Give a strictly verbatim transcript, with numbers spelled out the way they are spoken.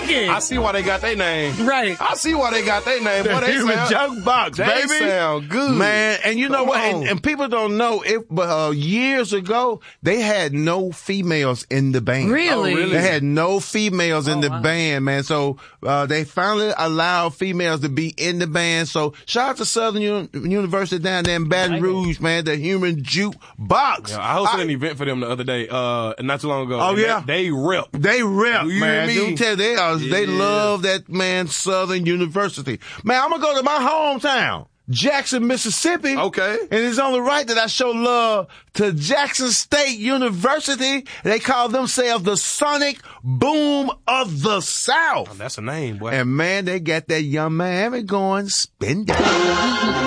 thinking. I see why they got their name. Right. I see why they got their name. The Boy, they human sound, jukebox, they baby. sound good. Man, and you know Come what? on. And, and people don't know, if, but uh, years ago, they had no females in the band. Really? Oh, really? They had no females in Oh, the wow. band, man. So uh, they finally allowed females to be in the band. So shout out to Southern Uni- University down there in Baton Like Rouge, man. The human jukebox. Yeah, I hosted an event for them the other day, uh, not too long ago. Oh, and yeah? They, they rip. They rep, You hear man. me? Don't tell they are, they Yeah. love that, man, Southern University. Man, I'm gonna go to my hometown, Jackson, Mississippi. Okay. And it's only right that I show love to Jackson State University. They call themselves the Sonic Boom of the South. That's a name, boy. And man, they got that young Miami going spin down.